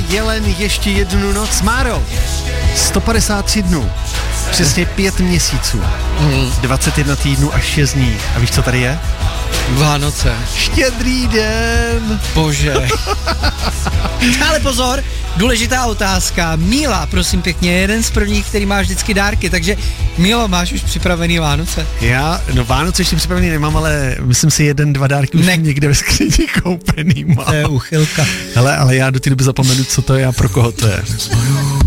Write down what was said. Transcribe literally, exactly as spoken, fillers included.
jelen ještě jednu noc. Máro, sto padesát tři dnů, přesně pět měsíců, mm. dvacet jedna týdnů a šest dní. A víš, co tady je? Vánoce. Štědrý den. Bože. Ale pozor, důležitá otázka. Míla, prosím pěkně, jeden z prvních, který má vždycky dárky, takže Mílo, máš už připravený Vánoce? Já, no Vánoce ještě připravený nemám, ale myslím si jeden, dva dárky už ne. někde ve skříni koupený mám. To je uchylka. Hele, ale já do té doby zapomenu, co to je a pro koho to je.